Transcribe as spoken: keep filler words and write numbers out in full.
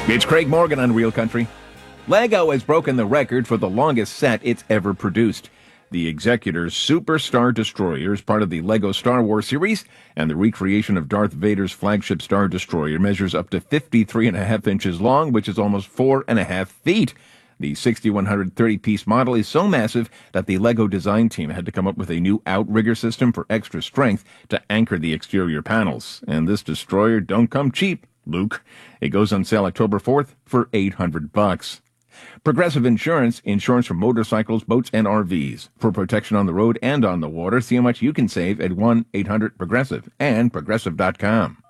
It's Craig Morgan on Real Country. LEGO has broken the record for the longest set it's ever produced. The Executor's Super Star Destroyer is part of the LEGO Star Wars series, and the recreation of Darth Vader's flagship Star Destroyer measures up to fifty-three and a half inches long, which is almost four and a half feet. The six thousand one hundred thirty piece model is so massive that the LEGO design team had to come up with a new outrigger system for extra strength to anchor the exterior panels. And this destroyer don't come cheap, Luke. It goes on sale October fourth for eight hundred bucks. Progressive Insurance, insurance for motorcycles, boats, and R Vs. For protection on the road and on the water, see how much you can save at one eight hundred progressive and progressive dot com.